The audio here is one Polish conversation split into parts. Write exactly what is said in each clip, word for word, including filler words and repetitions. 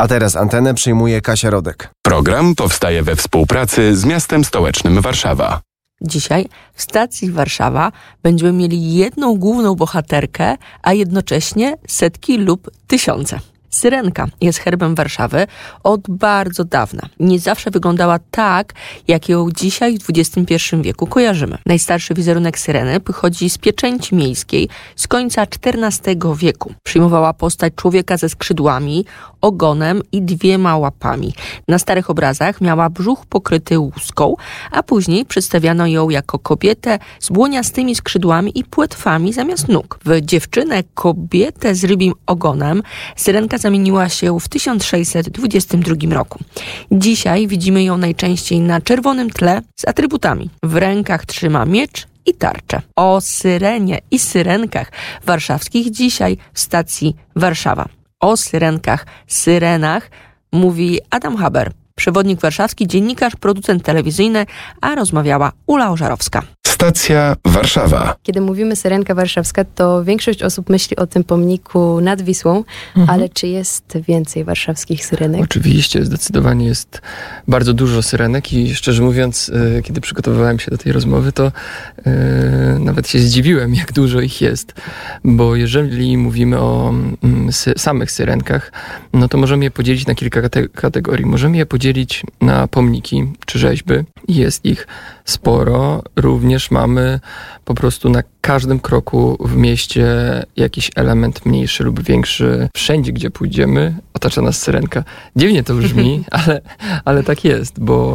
A teraz antenę przyjmuje Kasia Rodek. Program powstaje we współpracy z miastem stołecznym Warszawa. Dzisiaj w stacji Warszawa będziemy mieli jedną główną bohaterkę, a jednocześnie setki lub tysiące. Syrenka jest herbem Warszawy od bardzo dawna. Nie zawsze wyglądała tak, jak ją dzisiaj w dwudziestym pierwszym wieku kojarzymy. Najstarszy wizerunek syreny pochodzi z pieczęci miejskiej z końca czternastego wieku. Przyjmowała postać człowieka ze skrzydłami, ogonem i dwiema łapami. Na starych obrazach miała brzuch pokryty łuską, a później przedstawiano ją jako kobietę z błoniastymi skrzydłami i płetwami zamiast nóg. W dziewczynę kobietę z rybim ogonem syrenka zamieniła się w tysiąc sześćset dwudziestym drugim roku. Dzisiaj widzimy ją najczęściej na czerwonym tle z atrybutami. W rękach trzyma miecz i tarczę. O syrenie i syrenkach warszawskich dzisiaj w stacji Warszawa. O syrenkach, syrenach mówi Adam Haber, przewodnik warszawski, dziennikarz, producent telewizyjny, a rozmawiała Ula Ożarowska. Stacja Warszawa. Kiedy mówimy Syrenka Warszawska, to większość osób myśli o tym pomniku nad Wisłą, mhm. ale czy jest więcej warszawskich syrenek? Oczywiście, zdecydowanie jest bardzo dużo syrenek i szczerze mówiąc, kiedy przygotowywałem się do tej rozmowy, to yy, nawet się zdziwiłem, jak dużo ich jest, bo jeżeli mówimy o mm, sy- samych syrenkach, no to możemy je podzielić na kilka kate- kategorii. Możemy je podzielić na pomniki czy rzeźby. Jest ich sporo. Również mamy po prostu na każdym kroku w mieście jakiś element mniejszy lub większy. Wszędzie, gdzie pójdziemy, otacza nas syrenka. Dziwnie to brzmi, ale, ale tak jest, bo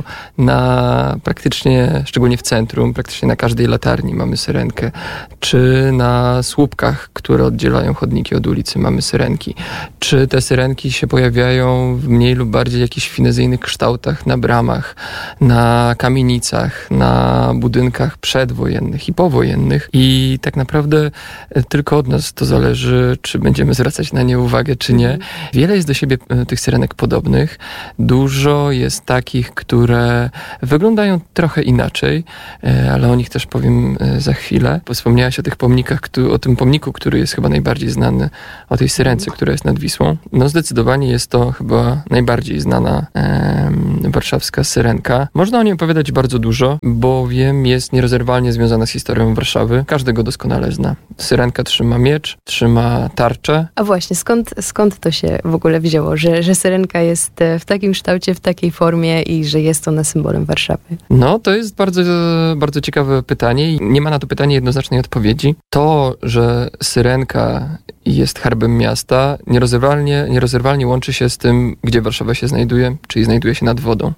na praktycznie, szczególnie w centrum, praktycznie na każdej latarni mamy syrenkę. Czy na słupkach, które oddzielają chodniki od ulicy, mamy syrenki. Czy te syrenki się pojawiają w mniej lub bardziej jakichś finezyjnych kształtach na bramach, na kamienicach, na budynkach przedwojennych i powojennych. I tak naprawdę tylko od nas to zależy, czy będziemy zwracać na nie uwagę, czy nie. Wiele jest do siebie tych syrenek podobnych. Dużo jest takich, które wyglądają trochę inaczej, ale o nich też powiem za chwilę. Wspomniałaś o tych pomnikach, o tym pomniku, który jest chyba najbardziej znany, o tej syrence, która jest nad Wisłą. No zdecydowanie jest to chyba najbardziej znana e, warszawska syrenka. Można o niej opowiadać bardzo dużo, bowiem jest nierozerwalnie związana z historią Warszawy. Każdy go doskonale zna. Syrenka trzyma miecz, trzyma tarczę. A właśnie, skąd, skąd to się w ogóle wzięło, że, że syrenka jest w takim kształcie, w takiej formie i że jest ona symbolem Warszawy? No, to jest bardzo, bardzo ciekawe pytanie i nie ma na to pytanie jednoznacznej odpowiedzi. To, że syrenka jest herbem miasta, nierozerwalnie, nierozerwalnie łączy się z tym, gdzie Warszawa się znajduje, czyli znajduje się nad wodą.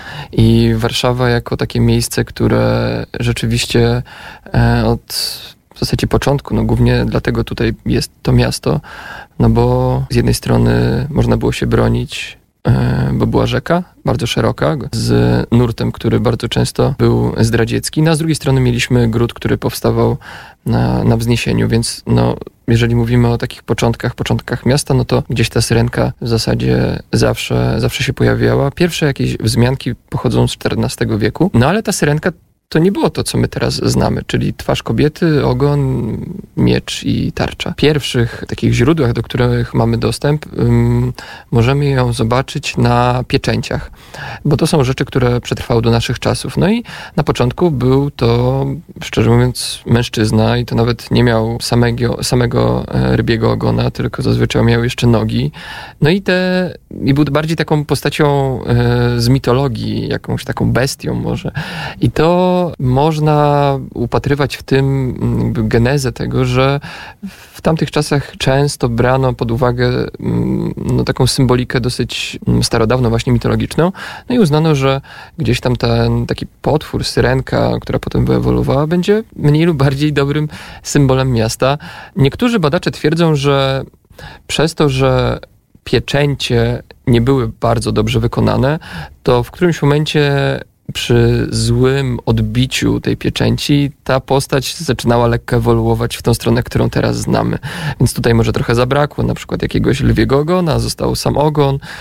I Warszawa jako takie miejsce, które rzeczywiście e, od w zasadzie początku, no głównie dlatego tutaj jest to miasto, no bo z jednej strony można było się bronić, e, bo była rzeka, bardzo szeroka, z nurtem, który bardzo często był zdradziecki. No a z drugiej strony mieliśmy gród, który powstawał na, na wzniesieniu, więc no, jeżeli mówimy o takich początkach, początkach miasta, no to gdzieś ta syrenka w zasadzie zawsze, zawsze się pojawiała. Pierwsze jakieś wzmianki pochodzą z czternastego wieku, no ale ta syrenka to nie było to, co my teraz znamy, czyli twarz kobiety, ogon, miecz i tarcza. W pierwszych takich źródłach, do których mamy dostęp, um, możemy ją zobaczyć na pieczęciach, bo to są rzeczy, które przetrwały do naszych czasów. No i na początku był to, szczerze mówiąc, mężczyzna i to nawet nie miał samego, samego rybiego ogona, tylko zazwyczaj miał jeszcze nogi. No i te, i był bardziej taką postacią e, z mitologii, jakąś taką bestią może. I to można upatrywać w tym genezę tego, że w tamtych czasach często brano pod uwagę no, taką symbolikę dosyć starodawną, właśnie mitologiczną. No i uznano, że gdzieś tam ten taki potwór, syrenka, która potem wyewoluowała, będzie mniej lub bardziej dobrym symbolem miasta. Niektórzy badacze twierdzą, że przez to, że pieczęcie nie były bardzo dobrze wykonane, to w którymś momencie przy złym odbiciu tej pieczęci ta postać zaczynała lekko ewoluować w tą stronę, którą teraz znamy. Więc tutaj może trochę zabrakło, na przykład jakiegoś lwiego ogona, został sam ogon.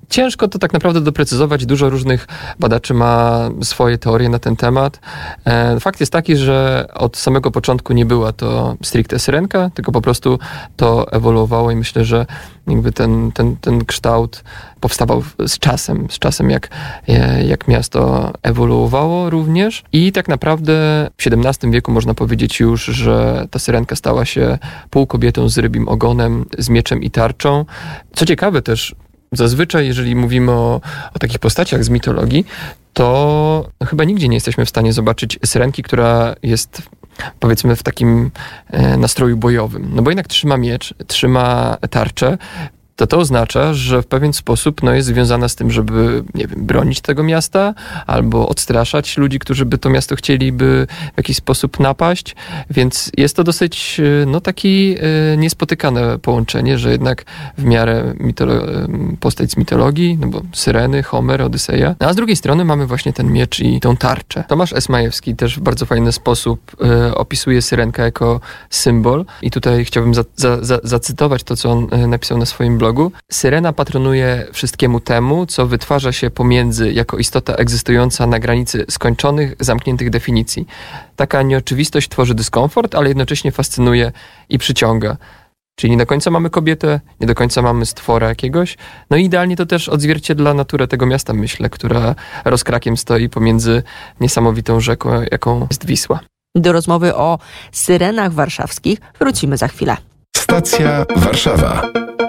Ciężko to tak naprawdę doprecyzować. Dużo różnych badaczy ma swoje teorie na ten temat. Fakt jest taki, że od samego początku nie była to stricte syrenka, tylko po prostu to ewoluowało i myślę, że jakby ten, ten, ten kształt powstawał z czasem, z czasem jak, jak miasto ewoluowało również. I tak naprawdę w siedemnastym wieku można powiedzieć już, że ta syrenka stała się półkobietą z rybim ogonem, z mieczem i tarczą. Co ciekawe też, zazwyczaj, jeżeli mówimy o, o takich postaciach z mitologii, to chyba nigdzie nie jesteśmy w stanie zobaczyć syrenki, która jest, powiedzmy, w takim e, nastroju bojowym. No bo jednak trzyma miecz, trzyma tarczę, to to oznacza, że w pewien sposób no, jest związana z tym, żeby, nie wiem, bronić tego miasta albo odstraszać ludzi, którzy by to miasto chcieliby w jakiś sposób napaść, więc jest to dosyć no, taki y, niespotykane połączenie, że jednak w miarę mitolo- postać z mitologii, no bo Syreny, Homer, Odyseja, a z drugiej strony mamy właśnie ten miecz i tą tarczę. Tomasz S. Majewski też w bardzo fajny sposób y, opisuje syrenkę jako symbol i tutaj chciałbym za, za, za, zacytować to, co on y, napisał na swoim blogu. Syrena patronuje wszystkiemu temu, co wytwarza się pomiędzy jako istota egzystująca na granicy skończonych, zamkniętych definicji. Taka nieoczywistość tworzy dyskomfort, ale jednocześnie fascynuje i przyciąga. Czyli nie do końca mamy kobietę, nie do końca mamy stwora jakiegoś. No i idealnie to też odzwierciedla naturę tego miasta, myślę, która rozkrakiem stoi pomiędzy niesamowitą rzeką, jaką jest Wisła. Do rozmowy o syrenach warszawskich wrócimy za chwilę. Stacja Warszawa.